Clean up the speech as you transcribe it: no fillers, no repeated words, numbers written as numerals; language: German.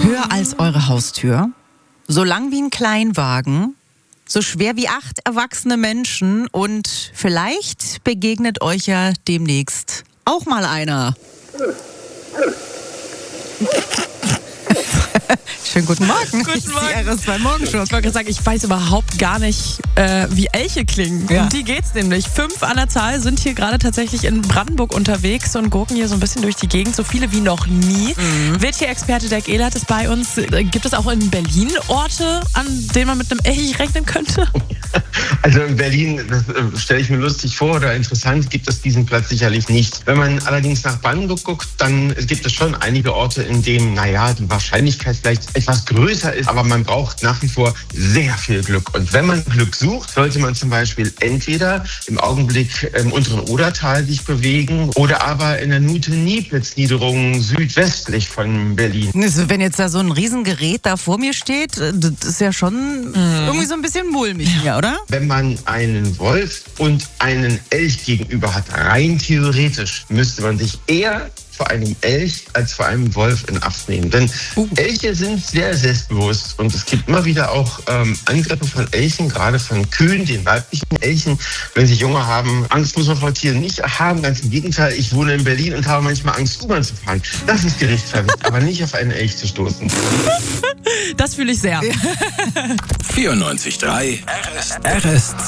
Höher als eure Haustür, so lang wie ein Kleinwagen, so schwer wie 8 erwachsene Menschen und vielleicht begegnet euch ja demnächst auch mal einer. Schönen guten Morgen. Guten Morgen. RS2 Morgenshow. Ich wollte gerade sagen, ich weiß überhaupt gar nicht, wie Elche klingen. Ja. Um die geht's nämlich. 5 an der Zahl sind hier gerade tatsächlich in Brandenburg unterwegs und gurken hier so ein bisschen durch die Gegend. So viele wie noch nie. Wildtier-Experte Dirk Ehlert ist bei uns. Gibt es auch in Berlin Orte, an denen man mit einem Elch rechnen könnte? Also in Berlin, das stelle ich mir lustig vor oder interessant, gibt es diesen Platz sicherlich nicht. Wenn man allerdings nach Brandenburg guckt, dann gibt es schon einige Orte, in denen, die Wahrscheinlichkeit vielleicht etwas größer ist, aber man braucht nach wie vor sehr viel Glück. Und wenn man Glück sucht, sollte man zum Beispiel entweder im Augenblick im unteren Odertal sich bewegen oder aber in der Nute-Nieplitz-Niederung südwestlich von Berlin. Also wenn jetzt da so ein Riesengerät da vor mir steht, das ist ja schon irgendwie so ein bisschen mulmig hier, oder? Wenn man einen Wolf und einen Elch gegenüber hat, rein theoretisch müsste man sich eher vor einem Elch als vor einem Wolf in Acht nehmen. Denn Elche sind sehr selbstbewusst und es gibt immer wieder auch Angriffe von Elchen, gerade von Kühen, den weiblichen Elchen, wenn sie Junge haben. Angst muss man vor Tieren nicht haben, ganz im Gegenteil. Ich wohne in Berlin und habe manchmal Angst, U-Bahn zu fahren. Das ist gerechtfertigt, aber nicht auf einen Elch zu stoßen. Das fühle ich sehr. 94.3 RS2